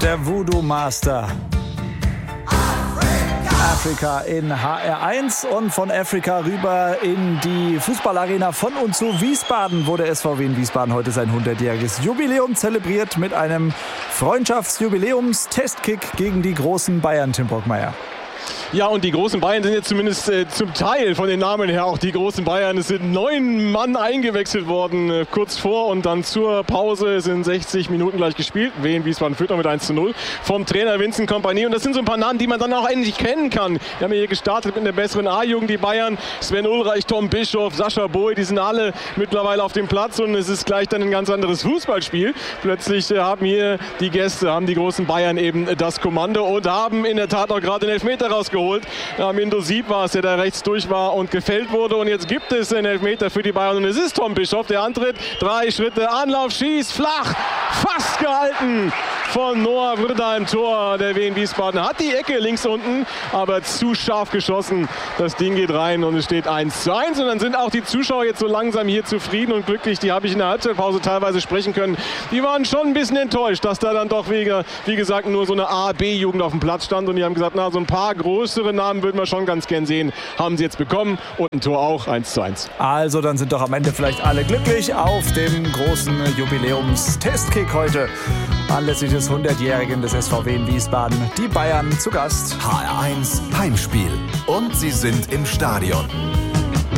der Voodoo Master. Afrika in HR1 und von Afrika rüber in die Fußballarena von und zu Wiesbaden, wo der SVW in Wiesbaden heute sein 100-jähriges Jubiläum zelebriert mit einem Freundschaftsjubiläums-Testkick gegen die großen Bayern, Tim Brockmeier. Ja, und die großen Bayern sind jetzt zumindest zum Teil von den Namen her auch die großen Bayern. Es sind 9 Mann eingewechselt worden, kurz vor und dann zur Pause. Es sind 60 Minuten gleich gespielt. Wien Wiesbaden führt noch mit 1:0 vom Trainer Vincent Kompany. Und das sind so ein paar Namen, die man dann auch eigentlich kennen kann. Wir haben hier gestartet mit einer besseren A-Jugend, die Bayern. Sven Ulreich, Tom Bischof, Sascha Boy, die sind alle mittlerweile auf dem Platz. Und es ist gleich dann ein ganz anderes Fußballspiel. Plötzlich haben hier die Gäste, haben die großen Bayern eben das Kommando und haben in der Tat auch gerade den Elfmeter rausgeholt. Mindo Sieb war es, der da rechts durch war und gefällt wurde. Und jetzt gibt es einen Elfmeter für die Bayern. Und es ist Tom Bischof, der antritt. 3 Schritte, Anlauf, schießt, flach, fast gehalten von Noah Vrda im Tor. Der Wien Wiesbaden hat die Ecke links unten, aber zu scharf geschossen. Das Ding geht rein und es steht 1:1. Und dann sind auch die Zuschauer jetzt so langsam hier zufrieden und glücklich. Die habe ich in der Halbzeitpause teilweise sprechen können. Die waren schon ein bisschen enttäuscht, dass da dann doch wie gesagt nur so eine A-B-Jugend auf dem Platz stand. Und die haben gesagt, na, so ein paar größere Namen würden wir schon ganz gern sehen. Haben sie jetzt bekommen und ein Tor auch, 1:1. Also dann sind doch am Ende vielleicht alle glücklich auf dem großen Jubiläums-Testkick heute. Anlässlich des 100-jährigen des SVW in Wiesbaden. Die Bayern zu Gast. HR1 Heimspiel. Und sie sind im Stadion.